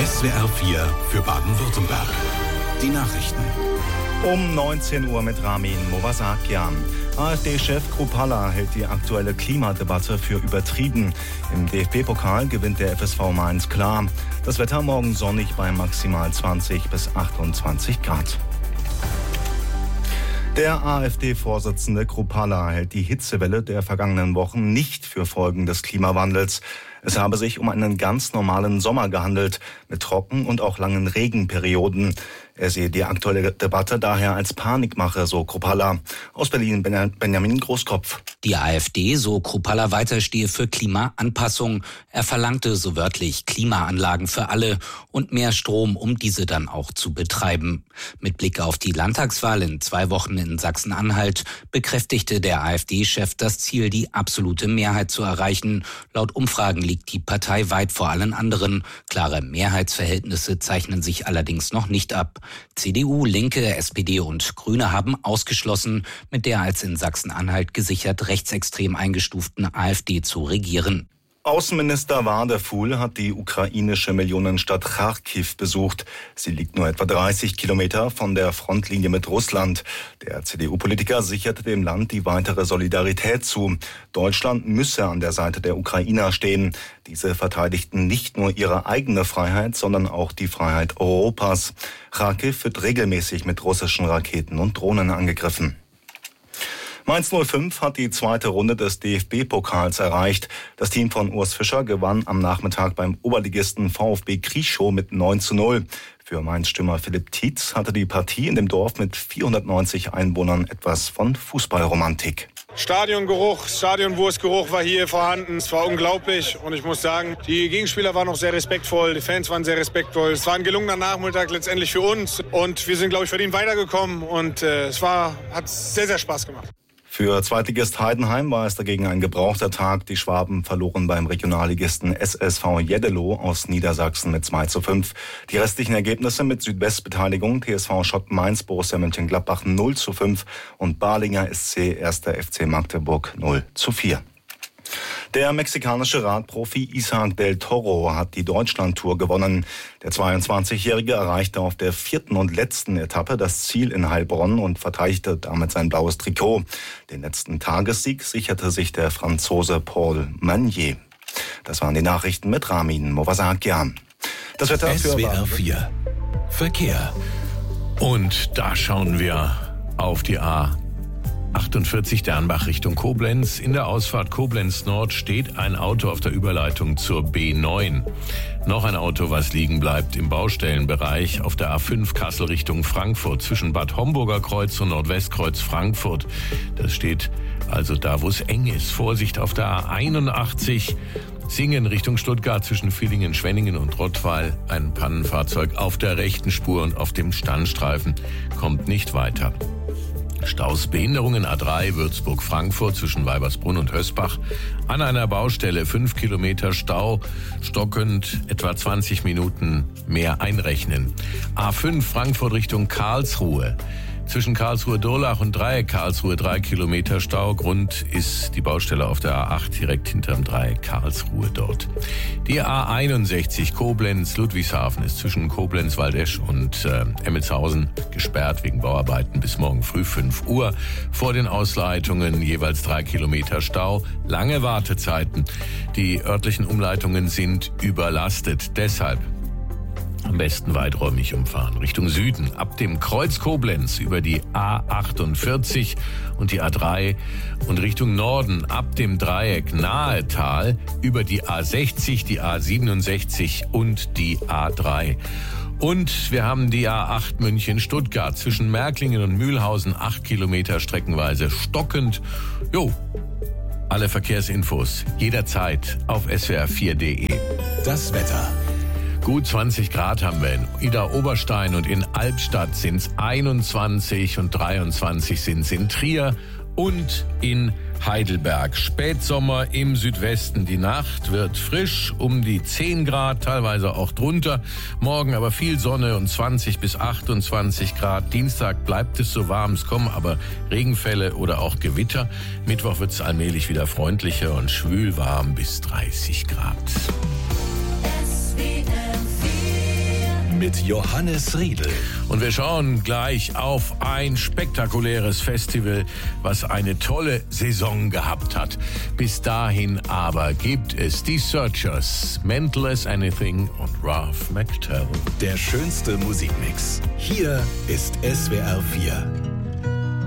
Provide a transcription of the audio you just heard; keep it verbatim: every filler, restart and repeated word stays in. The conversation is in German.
S W R vier für Baden-Württemberg. Die Nachrichten. Um neunzehn Uhr mit Ramin Movasakian. AfD-Chef Kruppalla hält die aktuelle Klimadebatte für übertrieben. Im D F B-Pokal gewinnt der F S V Mainz klar. Das Wetter morgen sonnig bei maximal zwanzig bis achtundzwanzig Grad. Der AfD-Vorsitzende Kruppalla hält die Hitzewelle der vergangenen Wochen nicht für Folgen des Klimawandels. Es habe sich um einen ganz normalen Sommer gehandelt, mit Trocken- und auch langen Regenperioden. Er sehe die aktuelle Debatte daher als Panikmache, so Kruppalla. Aus Berlin Benjamin Großkopf. Die AfD, so Kruppalla, weiter stehe für Klimaanpassung. Er verlangte so wörtlich Klimaanlagen für alle und mehr Strom, um diese dann auch zu betreiben. Mit Blick auf die Landtagswahl in zwei Wochen in Sachsen-Anhalt bekräftigte der AfD-Chef das Ziel, die absolute Mehrheit zu erreichen. Laut Umfragen liegt die Partei weit vor allen anderen. Klare Mehrheitsverhältnisse zeichnen sich allerdings noch nicht ab. C D U, Linke, S P D und Grüne haben ausgeschlossen, mit der als in Sachsen-Anhalt gesichert rechtsextrem eingestuften AfD zu regieren. Außenminister Wadefuhl hat die ukrainische Millionenstadt Charkiw besucht. Sie liegt nur etwa dreißig Kilometer von der Frontlinie mit Russland. Der C D U-Politiker sicherte dem Land die weitere Solidarität zu. Deutschland müsse an der Seite der Ukrainer stehen. Diese verteidigten nicht nur ihre eigene Freiheit, sondern auch die Freiheit Europas. Charkiw wird regelmäßig mit russischen Raketen und Drohnen angegriffen. Mainz null fünf hat die zweite Runde des D F B-Pokals erreicht. Das Team von Urs Fischer gewann am Nachmittag beim Oberligisten VfB Krieschow mit neun zu null. Für Mainz-Stürmer Philipp Tietz hatte die Partie in dem Dorf mit vierhundertneunzig Einwohnern etwas von Fußballromantik. Stadiongeruch, Stadionwurstgeruch war hier vorhanden. Es war unglaublich und ich muss sagen, die Gegenspieler waren auch sehr respektvoll, die Fans waren sehr respektvoll. Es war ein gelungener Nachmittag letztendlich für uns und wir sind, glaube ich, verdient weitergekommen und äh, es war, hat sehr, sehr Spaß gemacht. Für Zweitligist Heidenheim war es dagegen ein gebrauchter Tag. Die Schwaben verloren beim Regionalligisten S S V Jeddelo aus Niedersachsen mit zwei zu fünf. Die restlichen Ergebnisse mit Südwestbeteiligung: T S V Schott Mainz, Borussia Mönchengladbach null zu fünf und Balinger S C erster F C Magdeburg null zu vier. Der mexikanische Radprofi Isaac del Toro hat die Deutschlandtour gewonnen. Der zweiundzwanzigjährige erreichte auf der vierten und letzten Etappe das Ziel in Heilbronn und verteidigte damit sein blaues Trikot. Den letzten Tagessieg sicherte sich der Franzose Paul Magnier. Das waren die Nachrichten mit Ramin Movasakian. Das Wetter für S W R vier Verkehr. Und da schauen wir auf die A achtundvierzig Dernbach Richtung Koblenz. In der Ausfahrt Koblenz Nord steht ein Auto auf der Überleitung zur B neun. Noch ein Auto, was liegen bleibt im Baustellenbereich auf der A fünf Kassel Richtung Frankfurt zwischen Bad Homburger Kreuz und Nordwestkreuz Frankfurt. Das steht also da, wo es eng ist. Vorsicht auf der A einundachtzig Singen Richtung Stuttgart zwischen Villingen, Schwenningen und Rottweil. Ein Pannenfahrzeug auf der rechten Spur und auf dem Standstreifen kommt nicht weiter. Staus, Behinderungen A drei Würzburg-Frankfurt zwischen Weibersbrunn und Hösbach. An einer Baustelle fünf Kilometer Stau, stockend etwa zwanzig Minuten mehr einrechnen. A fünf Frankfurt Richtung Karlsruhe. Zwischen Karlsruhe-Durlach und Dreieck Karlsruhe drei Kilometer Stau. Grund ist die Baustelle auf der A acht direkt hinterm Dreieck Karlsruhe dort. Die A einundsechzig Koblenz-Ludwigshafen ist zwischen Koblenz-Waldesch und äh, Emmelshausen gesperrt wegen Bauarbeiten bis morgen früh fünf Uhr. Vor den Ausleitungen jeweils drei Kilometer Stau. Lange Wartezeiten. Die örtlichen Umleitungen sind überlastet. Deshalb am besten weiträumig umfahren. Richtung Süden, ab dem Kreuz Koblenz über die A achtundvierzig und die A drei und Richtung Norden ab dem Dreieck Nahetal über die A sechzig, die A siebenundsechzig und die A drei. Und wir haben die A acht München-Stuttgart zwischen Märklingen und Mühlhausen, acht Kilometer streckenweise stockend. Jo, alle Verkehrsinfos jederzeit auf S W R vier punkt de. Das Wetter. Gut zwanzig Grad haben wir in Ida-Oberstein und in Albstadt sind es einundzwanzig und dreiundzwanzig sind es in Trier und in Heidelberg. Spätsommer im Südwesten. Die Nacht wird frisch, um die zehn Grad, teilweise auch drunter. Morgen aber viel Sonne und zwanzig bis achtundzwanzig Grad. Dienstag bleibt es so warm, es kommen aber Regenfälle oder auch Gewitter. Mittwoch wird es allmählich wieder freundlicher und schwül warm bis dreißig Grad. S W R vier mit Johannes Riedl. Und wir schauen gleich auf ein spektakuläres Festival, was eine tolle Saison gehabt hat. Bis dahin aber gibt es die Searchers, Mental as Anything und Ralph McTell. Der schönste Musikmix. Hier ist S W R vier.